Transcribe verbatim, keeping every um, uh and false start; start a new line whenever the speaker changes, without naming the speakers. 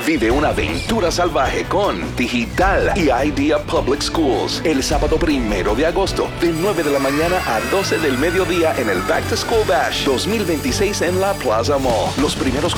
Vive una aventura salvaje con Digital y Idea Public Schools el sábado primero de agosto de nueve de la mañana a doce del mediodía en el Back to School Bash dos mil veintiséis en la Plaza Mall. Los primeros